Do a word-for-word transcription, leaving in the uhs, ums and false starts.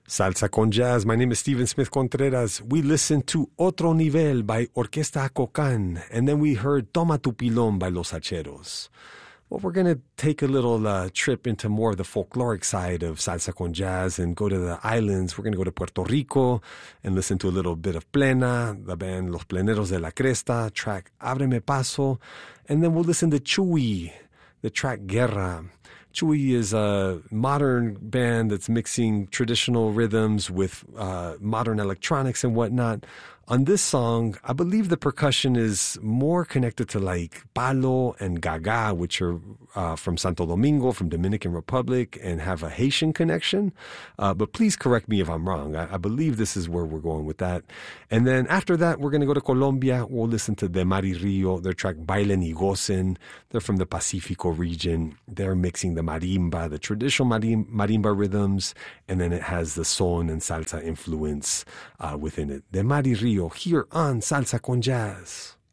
Salsa con Jazz. My name is Stephen Smith Contreras. We listened to Otro Nivel by Orquesta Acocan, and then we heard Toma tu Pilón by Los Hacheros. Well, we're going to take a little uh, trip into more of the folkloric side of Salsa con Jazz and go to the islands. We're going to go to Puerto Rico and listen to a little bit of Plena, the band Los Pleneros de la Cresta, track Ábreme Paso, and then we'll listen to Chuy, the track Guerra. Chuy is a modern band that's mixing traditional rhythms with uh, modern electronics and whatnot. On this song, I believe the percussion is more connected to like palo and gaga, which are uh, from Santo Domingo, from Dominican Republic, and have a Haitian connection. Uh, but please correct me if I'm wrong. I, I believe this is where we're going with that. And then after that, we're going to go to Colombia. We'll listen to De Mar y Rio, their track Bailen y Gocen. They're from the Pacifico region. They're mixing the marimba, the traditional marim- marimba rhythms, and then it has the son and salsa influence uh, within it. De Mar y Rio here on Salsa con Jazz.